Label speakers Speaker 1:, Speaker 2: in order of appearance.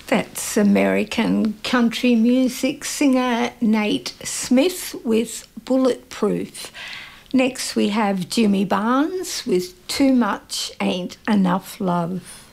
Speaker 1: That's American country music singer Nate Smith with Bulletproof. Next we have Jimmy Barnes with Too Much Ain't Enough Love.